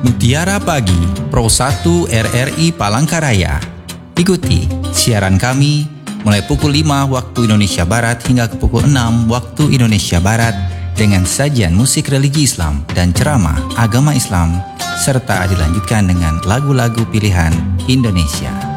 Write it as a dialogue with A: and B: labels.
A: Mutiara Pagi, Pro 1 RRI Palangkaraya. Ikuti siaran kami mulai pukul 5 waktu Indonesia Barat hingga ke pukul 6 waktu Indonesia Barat dengan sajian musik religi Islam dan ceramah agama Islam serta dilanjutkan dengan lagu-lagu pilihan Indonesia.